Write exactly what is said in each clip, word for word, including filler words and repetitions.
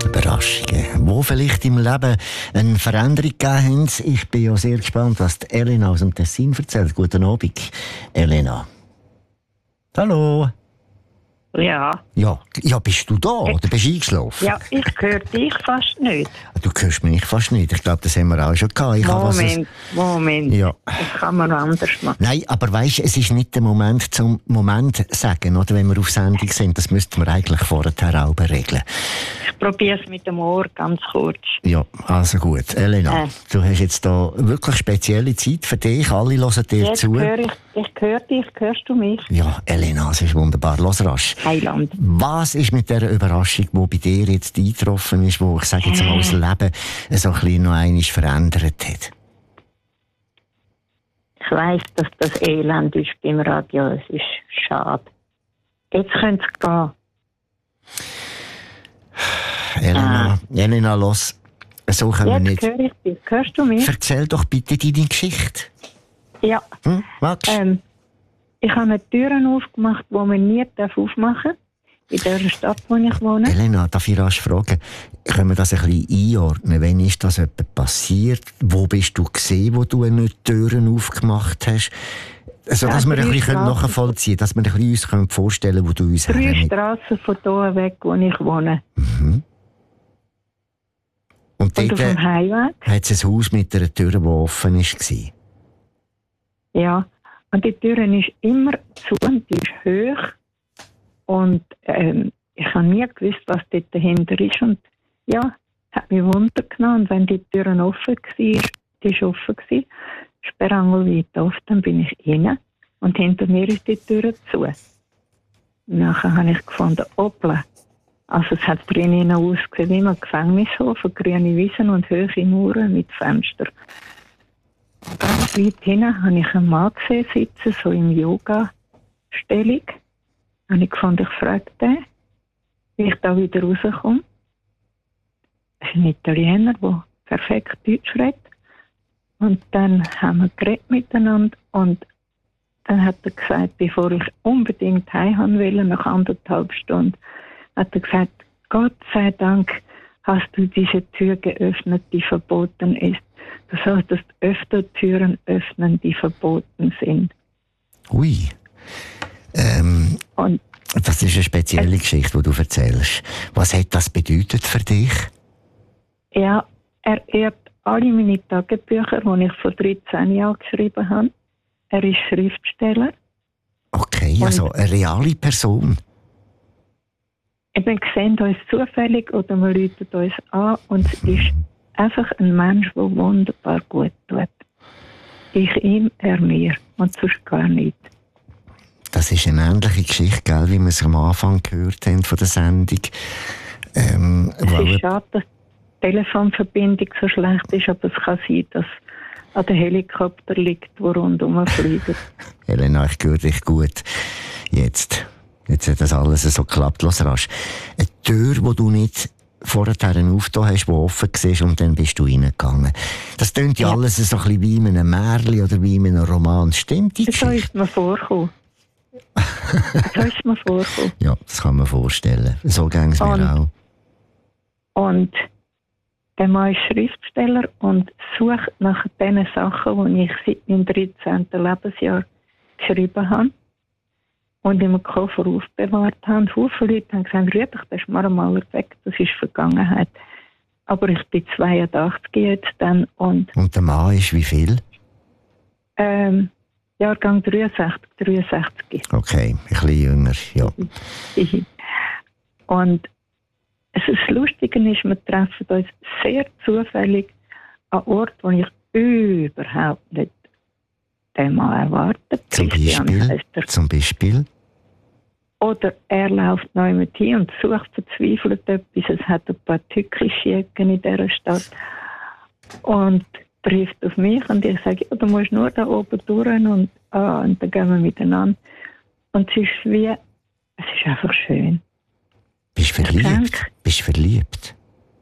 Überraschungen, die vielleicht im Leben eine Veränderung gegeben haben. Ich bin ja sehr gespannt, was die Elena aus dem Tessin erzählt. Guten Abend, Elena. Hallo. Ja. Ja, ja, bist du da oder bist du eingeschlafen? Ja, ich höre dich fast nicht. Du hörst mich fast nicht. Ich glaube, das haben wir auch schon gehabt. Ich Moment, was, Moment. Ja. Das kann man anders machen. Nein, aber weisst du, es ist nicht der Moment zum Moment sagen, oder wenn wir auf Sendung sind. Das müssten wir eigentlich vorher auch regeln. Ich probiere es mit dem Ohr ganz kurz. Ja, also gut. Elena, äh. du hast jetzt da wirklich spezielle Zeit für dich. Alle hören dir jetzt zu. Hör ich, ich höre dich. Hörst du mich? Ja, Elena, es ist wunderbar. Los rasch. Heiland. Was ist mit dieser Überraschung, die bei dir jetzt eingetroffen ist, wo ich sage jetzt mal, das Leben so ein bisschen noch einmal verändert hat? Ich weiss, dass das Elend ist beim Radio. Es ist schade. Jetzt könnte es gehen. Elena, ah. Elena, los. So können wir nicht. Jetzt höre ich dich. Hörst du mich? Erzähl doch bitte deine Geschichte. Ja. Hm, magst du? Ähm, ich habe eine Türen aufgemacht, die man nie aufmachen darf. In der Stadt, wo ich wohne. Elena, darf ich rasch fragen, können wir das ein bisschen einordnen? Wann ist das etwa passiert? Wo bist du gesehen, wo du eine Türen aufgemacht hast? Also, dass ja, wir ein bisschen nachvollziehen können, dass wir uns ein bisschen vorstellen können, wo du uns Drei Strassen von hier weg, wo ich wohne. Mhm. Und, Und auf dem Heimweg hat es ein Haus mit einer Tür, die offen war? Ja, und die Tür ist immer zu und die ist hoch. Und ähm, ich habe nie gewusst, was dort dahinter ist. Und ja, hat mich Wunder genommen. Und wenn die Tür offen war, die war offen, Sperrangel weit auf, dann bin ich rein. Und hinter mir ist die Tür zu. Und nachher habe ich gefunden, hoppla. Also es hat drinnen ausgesehen wie ein Gefängnishof, grüne Wiesen und hohe Mauern mit Fenstern. Ganz weit hinten habe ich einen Mann gesehen sitzen, so in Yoga-Stellung. Und ich fand, ich frage den, wie ich da wieder rauskomme. Das ist ein Italiener, der perfekt Deutsch redet. Und dann haben wir geredet miteinander. Und dann hat er gesagt, bevor ich unbedingt heim wollte, nach anderthalb Stunden, hat er gesagt, Gott sei Dank hast du diese Tür geöffnet, die verboten ist. Das heißt, dass öfter Türen öffnen, die verboten sind. Ui. Ähm, und das ist eine spezielle äh, Geschichte, die du erzählst. Was hat das bedeutet für dich? Ja, er erbt alle meine Tagebücher, die ich vor dreizehn Jahren geschrieben habe. Er ist Schriftsteller. Okay, also und eine reale Person. Wir sehen uns zufällig oder wir rufen uns an und es ist einfach ein Mensch, der wunderbar gut tut. Ich ihm, er mir und sonst gar nicht. Das ist eine ähnliche Geschichte, gell, wie wir es am Anfang gehört haben von der Sendung. Ähm, es ist schade, dass die Telefonverbindung so schlecht ist, aber es kann sein, dass an den Helikopter liegt, der rundherum fliegt. Elena, ich höre dich gut. Jetzt. Jetzt hat das alles so geklappt. Los rasch. Eine Tür, die du nicht vorher aufgetan hast, die offen war und dann bist du reingegangen. Das klingt ja, ja alles so ein bisschen wie in einem Märchen oder wie in einem Roman. Stimmt die Geschichte? So ist mir vorgekommen. So ist mir vorgekommen. Ja, das kann man vorstellen. So ging es mir auch. Und der Mann ist Schriftsteller und sucht nach den Sachen, die ich seit meinem dreizehnten Lebensjahr geschrieben habe und in einem Koffer aufbewahrt habe. Viele Leute haben gesagt, rühr dich, das ist mir einmal weg, das ist Vergangenheit. Aber ich bin zweiundachtzig jetzt dann. Und, und der Mann ist wie viel? Ähm, Jahrgang dreiundsechzig, dreiundsechzig. Okay, ein bisschen jünger, ja. Und es ist das Lustige ist, wir treffen uns sehr zufällig an Ort, wo ich überhaupt nicht den Mann erwartet. Zum Beispiel? Zum Beispiel? Oder er läuft neu mit hin und sucht verzweifelt etwas. Es hat ein paar tückische Ecken in dieser Stadt. Und trifft auf mich und ich sage, ja, du musst nur da oben durch und, ah, und dann gehen wir miteinander. Und es ist wie, es ist einfach schön. Bist du verliebt? Bist du verliebt?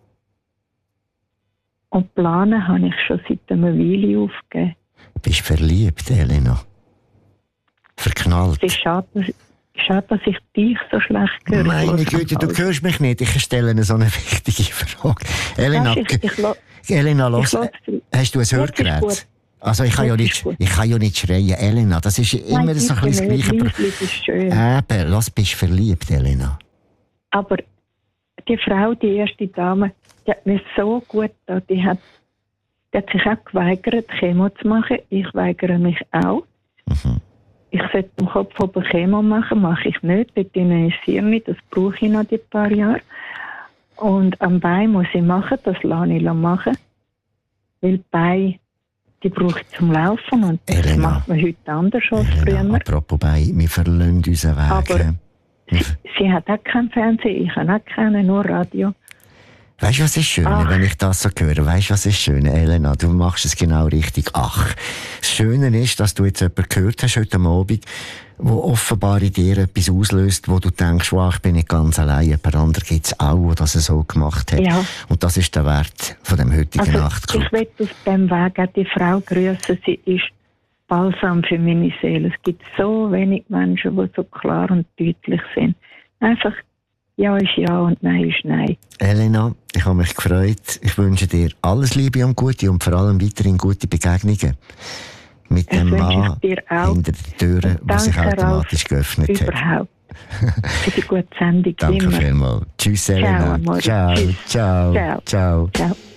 Und planen habe ich schon seit einer Weile aufgegeben. Bist du verliebt, Elena? Verknallt? Es ist schade, dass, Schade, dass ich dich so schlecht höre. Meine Güte, du hörst mich nicht. Ich stelle so eine wichtige Frage. Elena, Weißt, ich, ich, ich, Elena, los, ich hast du ein Hörgerät? Also ich kann, ja nicht, ich kann ja nicht schreien, Elena. Das ist immer Nein, so ein bisschen das Gleiche. Das ist schön. Eben, los, bist verliebt, Elena. Aber die Frau, die erste Dame, die hat mir so gut getan. Die hat, die hat sich auch geweigert, Chemo zu machen. Ich weigere mich auch. Mhm. Ich sollte im Kopf oben Chemo machen, mache ich nicht. Dort injiziere ich, das brauche ich noch ein paar Jahre. Und am Bein muss ich machen, das lasse ich machen. Weil die Beine, die brauche ich zum Laufen und das Elena, macht man heute anders als Elena, früher. Apropos Bein, wir verlassen unseren Weg. Aber sie, sie hat auch keinen Fernsehen, ich habe auch keinen, nur Radio. Weißt du, was ist schön, Ach. wenn ich das so höre? Weißt du, was ist schön, Elena? Du machst es genau richtig. Ach, das Schöne ist, dass du jetzt jemanden gehört hast heute Abend, wo offenbar in dir etwas auslöst, wo du denkst, wow, ich bin nicht ganz allein, jemand anderer gibt es auch, der das so gemacht hat. Ja. Und das ist der Wert von dem heutigen also, Nachtclub. Ich will auf diesem Weg auch die Frau grüßen. Sie ist balsam für meine Seele. Es gibt so wenig Menschen, die so klar und deutlich sind. Einfach Ja ist Ja und Nein ist Nein. Elena, ich habe mich gefreut. Ich wünsche dir alles Liebe und Gute und vor allem weiterhin gute Begegnungen mit dem Mann hinter der Tür, die sich automatisch geöffnet hat. Überhaupt. Für die gute Sendung. Danke vielmals. Tschüss, Elena. Ciao, ciao, ciao, ciao, ciao. ciao.